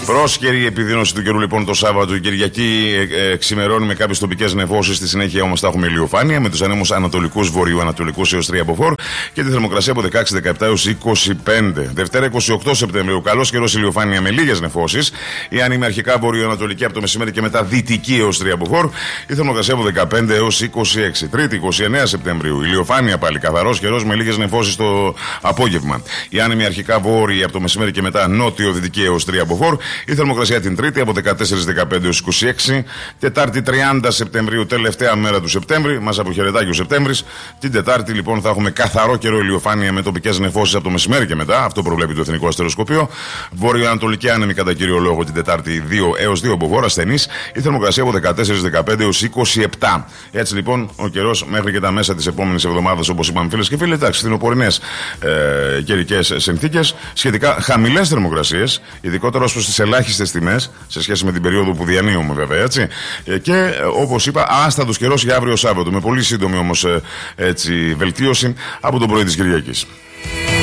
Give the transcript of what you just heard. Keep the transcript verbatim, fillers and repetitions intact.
Πρόσχερη επιδείνωση του καιρού λοιπόν το Σάββατο. Η Κυριακή ε, ε, ξημερώνει με κάποιες τοπικές νεφώσεις. Στη συνέχεια όμως θα έχουμε ηλιοφάνεια με τους ανέμους ανατολικούς, βορειοανατολικούς έως τρία μποφόρ και τη θερμοκρασία από δεκαέξι δεκαεπτά έως είκοσι πέντε. Δευτέρα είκοσι οκτώ Σεπτεμβρίου. Καλός καιρός, ηλιοφάνεια με λίγες νεφώσεις. Η άνεμη αρχικά βορειοανατολική από το μεσημέρι και μετά δυτική έως τρία μποφόρ. Η θερμοκρασία από δεκαπέντε έως είκοσι έξι. Τρίτη είκοσι εννέα Σεπτεμβρίου. Ηλιοφάνεια πάλι. Καθαρός καιρός με λίγες νεφώσεις το απόγευμα. Η άνεμη αρχικά βόρεια από το μεσημέρι και μετά νότιο-δυτική έως τρία μποφόρ. Η θερμοκρασία την Τρίτη από δεκατέσσερα δεκαπέντε έως είκοσι έξι. Τετάρτη τριάντα Σεπτεμβρίου, τελευταία μέρα του Σεπτέμβρη. Μας αποχαιρετάει και ο Σεπτέμβρης. Την Τετάρτη λοιπόν θα έχουμε καθαρό καιρό, ηλιοφάνεια με τοπικές νεφώσεις από το μεσημέρι και μετά. Αυτό προβλέπει το Εθνικό Αστεροσκοπείο. Βορειοανατολική άνεμη κατά κύριο λόγο την Τετάρτη δύο έως δύο μποφόρ, ασθενής. Η θερμοκρασία από δεκατέσσερα δεκαπέντε έως είκοσι επτά. Έτσι λοιπόν ο καιρός μέχρι και τα μέσα της επόμενης εβδομάδας, όπως είπαμε φίλες και φίλοι. Εντάξει, φθινοπορεινές ε, καιρικές συνθήκες. Σχετικά χαμηλές θερμοκρασίες, ειδικότερα ως προς τις ελάχιστες τιμές σε σχέση με την περίοδο που διανύουμε βέβαια, έτσι. Ε, και ε, όπως είπα, άστατος καιρός για αύριο Σάββατο. Με πολύ σύντομη όμως ε, έτσι, βελτίωση από το πρωί της Κυριακής.